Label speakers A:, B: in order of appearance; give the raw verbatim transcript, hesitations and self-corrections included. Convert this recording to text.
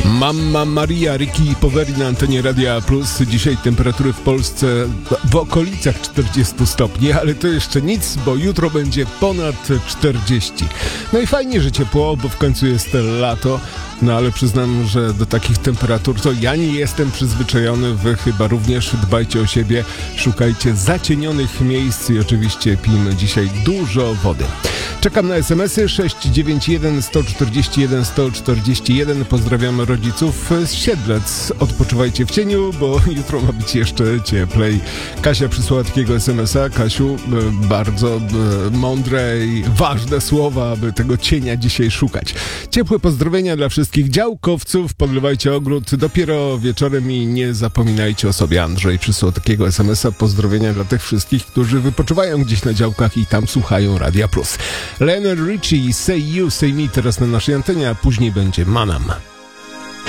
A: Mamma Maria, Ricky Poveri na antenie Radia Plus. Dzisiaj temperatury w Polsce w okolicach czterdziestu stopni, ale to jeszcze nic, bo jutro będzie ponad czterdzieści. No i fajnie, że ciepło, bo w końcu jest lato. No ale przyznam, że do takich temperatur to ja nie jestem przyzwyczajony, wy chyba również. Dbajcie o siebie, szukajcie zacienionych miejsc i oczywiście pijmy dzisiaj dużo wody. Czekam na es em esy sześć dziewięć jeden sto czterdzieści jeden sto czterdzieści jeden. Pozdrawiam rodziców z Siedlec. Odpoczywajcie w cieniu, bo jutro ma być jeszcze cieplej. Kasia przysłała takiego es em esa. Kasiu, bardzo mądre i ważne słowa, aby tego cienia dzisiaj szukać. Ciepłe pozdrowienia dla wszystkich działkowców. Podlewajcie ogród dopiero wieczorem i nie zapominajcie o sobie. Andrzej przysłał takiego es em esa. Pozdrowienia dla tych wszystkich, którzy wypoczywają gdzieś na działkach i tam słuchają Radia Plus. Lionel Richie, Say You, Say Me teraz na naszej antenie, a później będzie Manam.